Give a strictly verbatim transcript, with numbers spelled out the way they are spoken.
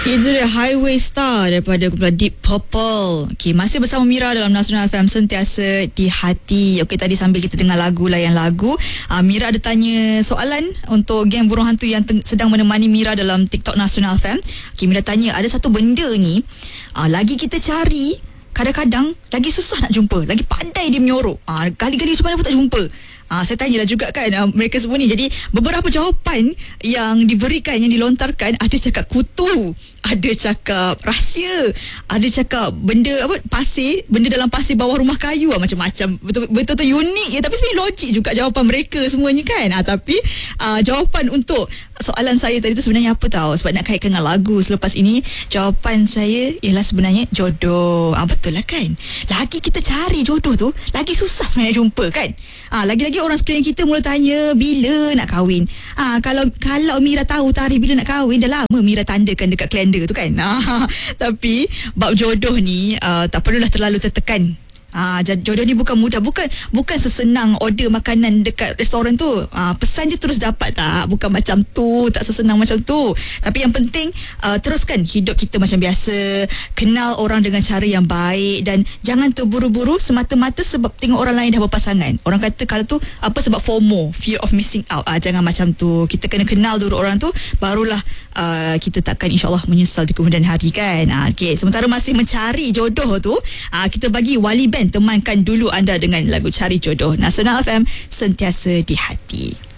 Itu dia Highway Star daripada kumpulan Deep Purple. Okay, masih bersama Mira dalam Nasional F M, sentiasa di hati. Okay, tadi sambil kita dengar lagu, layan lagu, uh, Mira ada tanya soalan untuk geng burung hantu yang teng- sedang menemani Mira dalam TikTok Nasional F M. Okay, Mira tanya, ada satu benda ni, uh, lagi kita cari, kadang-kadang lagi susah nak jumpa, lagi pandai dia menyorok. Uh, kali-kali macam mana pun tak jumpa. Ah, saya tanyalah juga kan uh, mereka semua ni. Jadi beberapa jawapan yang diberikan, yang dilontarkan, ada cakap kutu, ada cakap rahsia, ada cakap benda apa, pasir, benda dalam pasir bawah rumah kayu, ah, macam-macam. Betul, betul-betul unik ya, tapi sebenarnya logik juga jawapan mereka semuanya kan. Ah, tapi ah, jawapan untuk soalan saya tadi tu sebenarnya apa tahu? Sebab nak kaitkan dengan lagu selepas ini, jawapan saya ialah sebenarnya jodoh. Ah, betul lah kan. Lagi kita cari jodoh tu, lagi susah sebenarnya jumpa kan. Ah, lagi-lagi orang sekeliling kita mula tanya bila nak kahwin. Ah, kalau kalau Mira tahu tarikh bila nak kahwin, dah lama Mira tandakan dekat kalender tu kan. Ah, tapi bab jodoh ni uh, tak perlulah terlalu tertekan. Ah, jodoh ni bukan mudah, bukan bukan sesenang order makanan dekat restoran tu. Ah, pesan je terus dapat, tak? Bukan macam tu, tak sesenang macam tu. Tapi yang penting uh, teruskan hidup kita macam biasa, kenal orang dengan cara yang baik, dan jangan terburu-buru semata-mata sebab tengok orang lain dah berpasangan. Orang kata kalau tu apa, sebab FOMO, fear of missing out. Ah, jangan macam tu. Kita kena kenal dulu orang tu, barulah uh, kita takkan insya-Allah menyesal di kemudian hari kan. Ah, okey, sementara masih mencari jodoh tu, ah, kita bagi Wali Band temankan dulu anda dengan lagu Cari Jodoh. Nasional F M, sentiasa di hati.